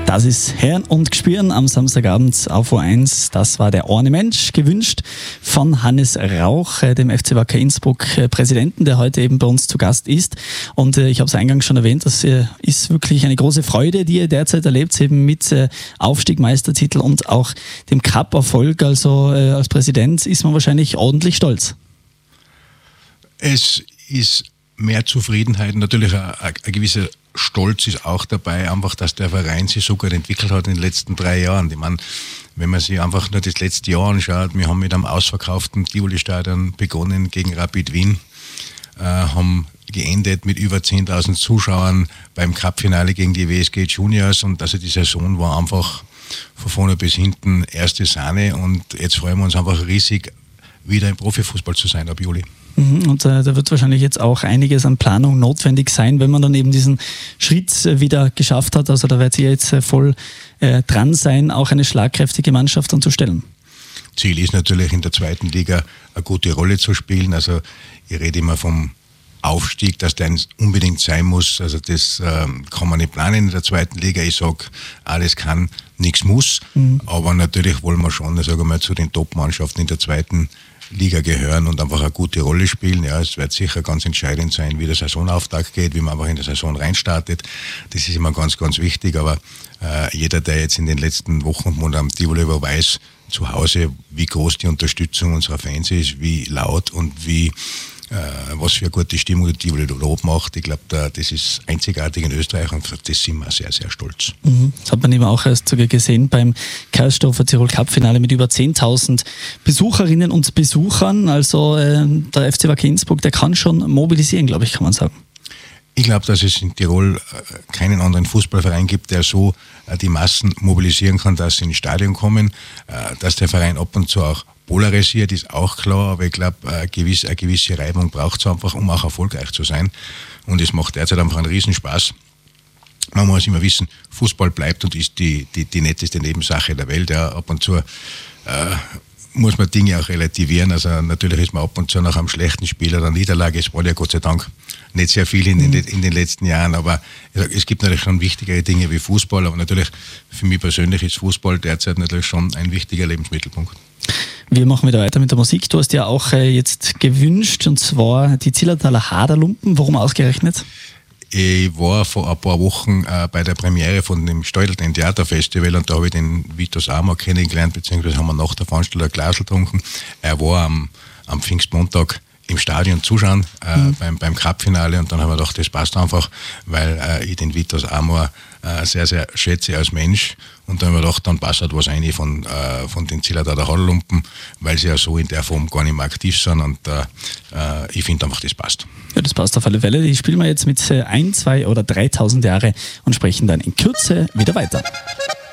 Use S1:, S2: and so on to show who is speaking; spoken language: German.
S1: Das ist Hören und Gespüren am Samstagabend auf O1. Das war der Ohne Mensch, gewünscht von Hannes Rauch, dem FC Wacker Innsbruck Präsidenten, der heute eben bei uns zu Gast ist. Und ich habe es eingangs schon erwähnt, das ist wirklich eine große Freude, die ihr derzeit erlebt, eben mit Aufstieg, Meistertitel und auch dem Cup-Erfolg. Also als Präsident ist man wahrscheinlich ordentlich stolz.
S2: Es ist mehr Zufriedenheit, natürlich ein gewisser Stolz ist auch dabei, einfach, dass der Verein sich so gut entwickelt hat in den letzten 3 Jahren. Ich meine, wenn man sich einfach nur das letzte Jahr anschaut, wir haben mit einem ausverkauften Tivoli-Stadion begonnen gegen Rapid Wien, haben geendet mit über 10.000 Zuschauern beim Cup-Finale gegen die WSG Juniors, und also die Saison war einfach von vorne bis hinten erste Sahne, und jetzt freuen wir uns einfach riesig, wieder im Profifußball zu sein ab Juli.
S1: Und da wird wahrscheinlich jetzt auch einiges an Planung notwendig sein, wenn man dann eben diesen Schritt wieder geschafft hat. Also da wird ihr jetzt voll dran sein, auch eine schlagkräftige Mannschaft dann zu stellen.
S2: Ziel ist natürlich, in der zweiten Liga eine gute Rolle zu spielen. Also ich rede immer vom Aufstieg, dass der unbedingt sein muss. Also das kann man nicht planen in der zweiten Liga. Ich sage, alles kann, nichts muss. Aber natürlich wollen wir schon, sagen wir mal, zu den Top-Mannschaften in der zweiten Liga gehören und einfach eine gute Rolle spielen. Ja, es wird sicher ganz entscheidend sein, wie der Saisonauftakt geht, wie man einfach in der Saison reinstartet. Das ist immer ganz, ganz wichtig. Aber jeder, der jetzt in den letzten Wochen und Monaten am Tivoli war, weiß zu Hause, wie groß die Unterstützung unserer Fans ist, wie laut und wie was für eine gute Stimmung die Tivoli da oben macht. Ich glaube, das ist einzigartig in Österreich, und für das sind wir sehr, sehr stolz.
S1: Das hat man eben auch erst sogar gesehen beim Karlsdorfer Tirol Cup Finale mit über 10.000 Besucherinnen und Besuchern. Also der FC Wacker Innsbruck, der kann schon mobilisieren, glaube ich, kann man sagen.
S2: Ich glaube, dass es in Tirol keinen anderen Fußballverein gibt, der so die Massen mobilisieren kann, dass sie ins Stadion kommen. Dass der Verein ab und zu auch polarisiert, ist auch klar, aber ich glaube, eine gewisse Reibung braucht es einfach, um auch erfolgreich zu sein. Und es macht derzeit einfach einen Riesenspaß. Man muss immer wissen, Fußball bleibt und ist die netteste Nebensache der Welt. Ja. Ab und zu muss man Dinge auch relativieren. Also natürlich ist man ab und zu nach einem schlechten Spiel oder einer Niederlage. Es war ja Gott sei Dank nicht sehr viel in den letzten Jahren, aber es gibt natürlich schon wichtigere Dinge wie Fußball, aber natürlich für mich persönlich ist Fußball derzeit natürlich schon ein wichtiger Lebensmittelpunkt.
S1: Wir machen wieder weiter mit der Musik. Du hast ja auch jetzt gewünscht, und zwar die Zillertaler Haderlumpen. Warum ausgerechnet?
S2: Ich war vor ein paar Wochen bei der Premiere von dem Steudelten Theaterfestival, und da habe ich den Vitus Amor kennengelernt, beziehungsweise haben wir nach der Veranstaltung ein Glas getrunken. Er war am Pfingstmontag im Stadion zuschauen, beim Cup-Finale, und dann haben wir gedacht, das passt einfach, weil ich den Vitus Amor sehr, sehr schätze als Mensch, und dann haben wir gedacht, dann passt halt was rein von den Zillertaler Haderlumpen, weil sie ja so in der Form gar nicht mehr aktiv sind, und ich finde einfach, das passt.
S1: Ja, das passt auf alle Fälle. Die spielen wir jetzt mit 1, 2 oder 3.000 Jahre und sprechen dann in Kürze wieder weiter.